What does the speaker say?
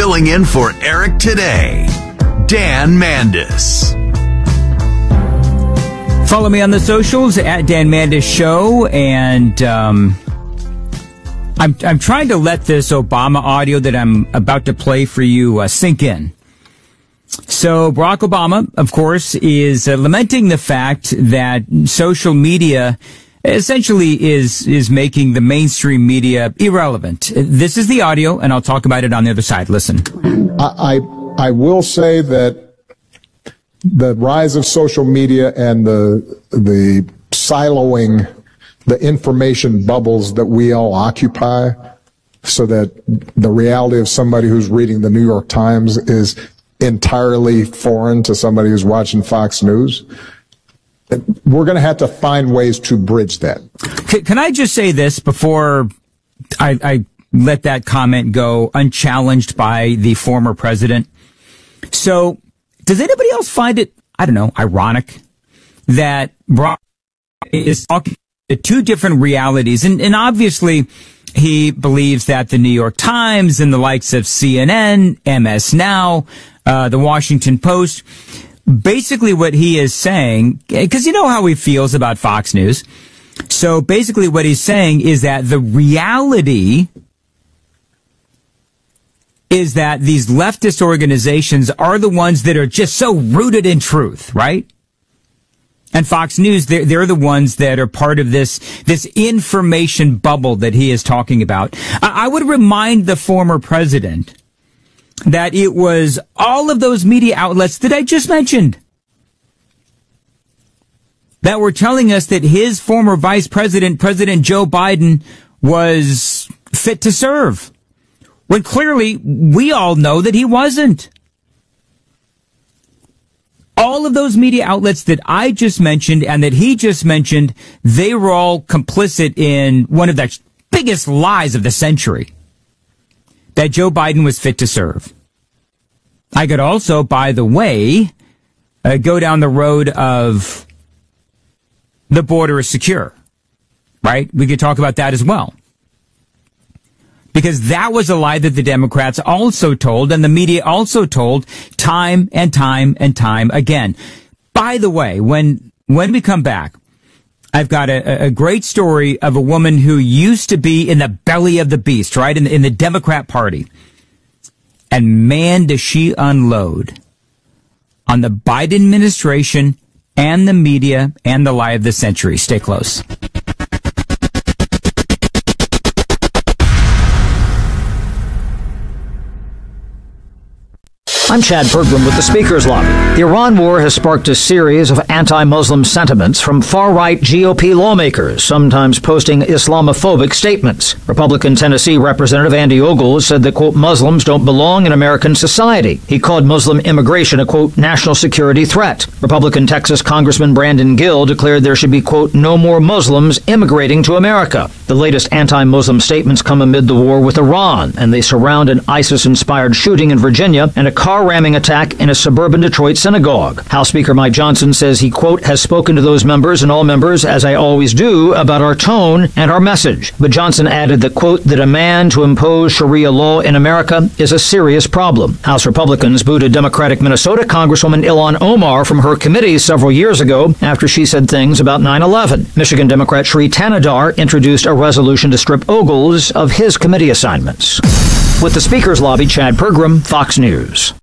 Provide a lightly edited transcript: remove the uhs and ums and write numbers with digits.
Filling in for Eric today, Dan Mandis. Follow me on the socials at Dan Mandis Show, and I'm trying to let this Obama audio that I'm about to play for you sink in. So Barack Obama, of course, is lamenting the fact that social media essentially is making the mainstream media irrelevant. This is the audio, and I'll talk about it on the other side. Listen. I will say that the rise of social media and the siloing the information bubbles that we all occupy, so that the reality of somebody who's reading the New York Times is entirely foreign to somebody who's watching Fox News. We're going to have to find ways to bridge that. Can I just say this before I let that comment go unchallenged by the former president? So, does anybody else find it, I don't know, ironic that Barack is talking to two different realities? And obviously, he believes that the New York Times and the likes of CNN, MS Now, the Washington Post, basically what he is saying, because you know how he feels about Fox News. So basically what he's saying is that the reality is that these leftist organizations are the ones that are just so rooted in truth, right? And Fox News, they're the ones that are part of this information bubble that he is talking about. I would remind the former president that it was all of those media outlets that I just mentioned that were telling us that his former vice president, President Joe Biden, was fit to serve, when clearly we all know that he wasn't. All of those media outlets that I just mentioned and that he just mentioned, they were all complicit in one of the biggest lies of the century, that Joe Biden was fit to serve. I could also, by the way, go down the road of the border is secure, right? We could talk about that as well. Because that was a lie that the Democrats also told and the media also told time and time and time again. By the way, when we come back, I've got a great story of a woman who used to be in the belly of the beast, right? In the Democrat Party. And man, does she unload on the Biden administration and the media and the lie of the century. Stay close. I'm Chad Pergram with the Speaker's Lobby. The Iran war has sparked a series of anti-Muslim sentiments from far-right GOP lawmakers, sometimes posting Islamophobic statements. Republican Tennessee Representative Andy Ogles said that, quote, Muslims don't belong in American society. He called Muslim immigration a, quote, national security threat. Republican Texas Congressman Brandon Gill declared there should be, quote, no more Muslims immigrating to America. The latest anti-Muslim statements come amid the war with Iran, and they surround an ISIS-inspired shooting in Virginia and a car ramming attack in a suburban Detroit synagogue. House Speaker Mike Johnson says he, quote, has spoken to those members and all members, as I always do, about our tone and our message. But Johnson added that, quote, the demand to impose Sharia law in America is a serious problem. House Republicans booted Democratic Minnesota Congresswoman Ilhan Omar from her committee several years ago after she said things about 9/11. Michigan Democrat Sri Tanadar introduced a resolution to strip Ogles of his committee assignments. With the Speaker's Lobby, Chad Pergram, Fox News.